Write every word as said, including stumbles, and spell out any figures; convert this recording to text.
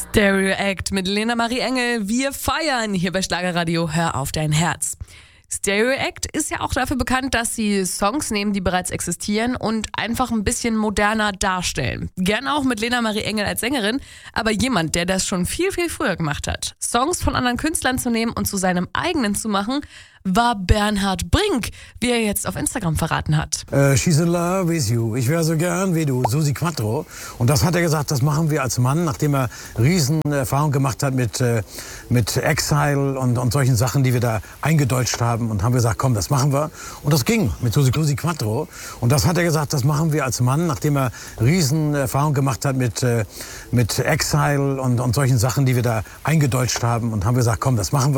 Stereo Act mit Lena Marie Engel. Wir feiern hier bei Schlagerradio. Hör auf dein Herz. Stereo Act ist ja auch dafür bekannt, dass sie Songs nehmen, die bereits existieren und einfach ein bisschen moderner darstellen. Gerne auch mit Lena Marie Engel als Sängerin, aber jemand, der das schon viel, viel früher gemacht hat. Songs von anderen Künstlern zu nehmen und zu seinem eigenen zu machen, war Bernhard Brink, wie er jetzt auf Instagram verraten hat. Uh, she's in love with you. Ich wäre so gern wie du, Susi Quattro. Und das hat er gesagt, das machen wir als Mann, nachdem er Riesenerfahrung gemacht hat mit, äh, mit Exile und, und solchen Sachen, die wir da eingedeutscht haben. Und haben gesagt, komm, das machen wir. Und das ging mit Susi, Susi Quattro. Und das hat er gesagt, das machen wir als Mann, nachdem er Riesenerfahrung gemacht hat mit, äh, mit Exile und, und solchen Sachen, die wir da eingedeutscht haben. Und haben gesagt, komm, das machen wir.